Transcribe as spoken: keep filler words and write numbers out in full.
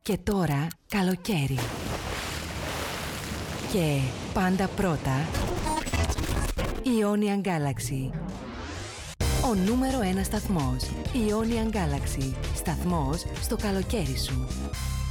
Και τώρα καλοκαίρι. Και πάντα πρώτα Ionian Galaxy. Ο νούμερο ένα σταθμός. Ionian Galaxy. Σταθμός στο καλοκαίρι σου.